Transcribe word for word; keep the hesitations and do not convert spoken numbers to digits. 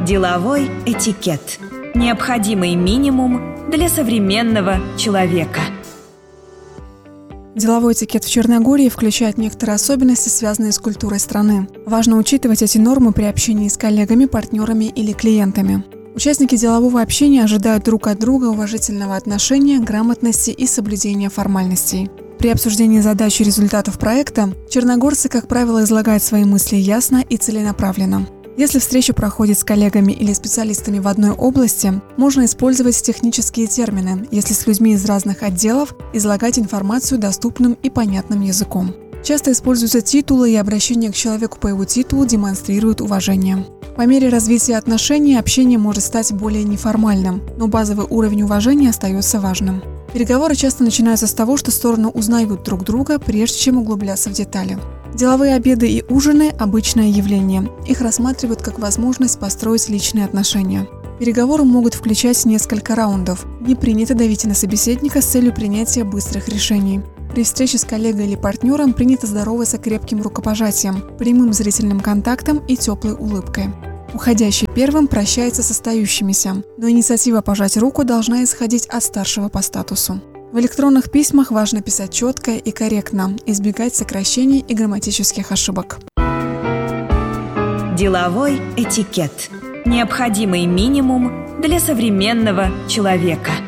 Деловой этикет. Необходимый минимум для современного человека. Деловой этикет в Черногории включает некоторые особенности, связанные с культурой страны. Важно учитывать эти нормы при общении с коллегами, партнерами или клиентами. Участники делового общения ожидают друг от друга уважительного отношения, грамотности и соблюдения формальностей. При обсуждении задач и результатов проекта черногорцы, как правило, излагают свои мысли ясно и целенаправленно. Если встреча проходит с коллегами или специалистами в одной области, можно использовать технические термины, если с людьми из разных отделов излагать информацию доступным и понятным языком. Часто используются титулы, и обращение к человеку по его титулу демонстрирует уважение. По мере развития отношений общение может стать более неформальным, но базовый уровень уважения остается важным. Переговоры часто начинаются с того, что стороны узнают друг друга, прежде чем углубляться в детали. Деловые обеды и ужины – обычное явление. Их рассматривают как возможность построить личные отношения. Переговоры могут включать несколько раундов. Не принято давить на собеседника с целью принятия быстрых решений. При встрече с коллегой или партнером принято здороваться крепким рукопожатием, прямым зрительным контактом и теплой улыбкой. Уходящий первым прощается с остающимися, но инициатива пожать руку должна исходить от старшего по статусу. В электронных письмах важно писать четко и корректно, избегать сокращений и грамматических ошибок. Деловой этикет. Необходимый минимум для современного человека.